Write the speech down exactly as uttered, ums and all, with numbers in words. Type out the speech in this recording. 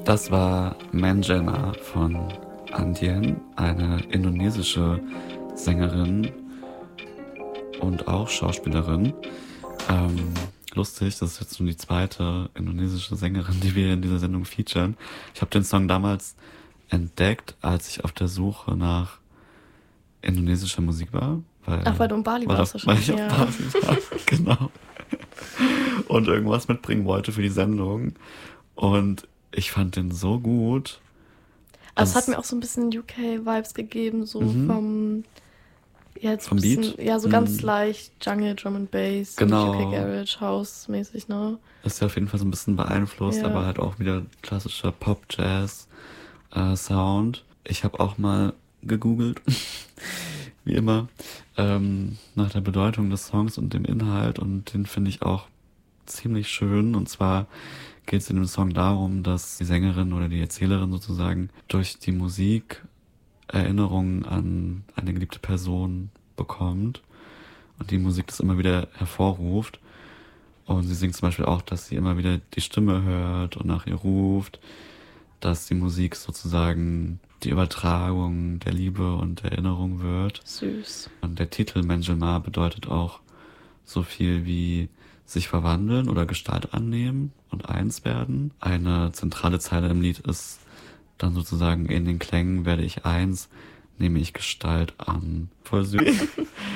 Das war Manjelma von Andien, eine indonesische Sängerin und auch Schauspielerin. Ähm, lustig, das ist jetzt schon die zweite indonesische Sängerin, die wir in dieser Sendung featuren. Ich habe den Song damals entdeckt, als ich auf der Suche nach indonesischer Musik war. Weil, Ach, weil du in Bali weil warst auf, weil ich wahrscheinlich. auf Ja. Bali war, genau. Und irgendwas mitbringen wollte für die Sendung. Und ich fand den so gut. Also es Das- hat mir auch so ein bisschen U K-Vibes gegeben, so Mhm. vom, ja, jetzt Vom ein bisschen, Beat? ja, so ganz Mhm. leicht Jungle, Drum and Bass, Genau. U K Garage, House mäßig, ne? Ist ja auf jeden Fall so ein bisschen beeinflusst, Ja. aber halt auch wieder klassischer Pop-Jazz-Sound. Ich habe auch mal gegoogelt, wie immer, ähm, nach der Bedeutung des Songs und dem Inhalt, und den finde ich auch ziemlich schön. Und zwar geht es in dem Song darum, dass die Sängerin oder die Erzählerin sozusagen durch die Musik Erinnerungen an eine geliebte Person bekommt und die Musik das immer wieder hervorruft. Und sie singt zum Beispiel auch, dass sie immer wieder die Stimme hört und nach ihr ruft, dass die Musik sozusagen die Übertragung der Liebe und der Erinnerung wird. Süß. Und der Titel Manjelma bedeutet auch so viel wie sich verwandeln oder Gestalt annehmen und eins werden. Eine zentrale Zeile im Lied ist dann sozusagen: in den Klängen werde ich eins, nehme ich Gestalt an. Voll süß.